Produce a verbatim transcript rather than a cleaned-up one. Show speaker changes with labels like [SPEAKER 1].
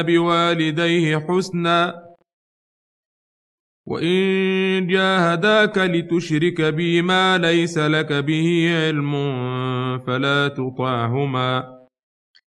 [SPEAKER 1] بوالديه حسنا وإن جاهداك لتشرك بي ما ليس لك به علم فلا تطعهما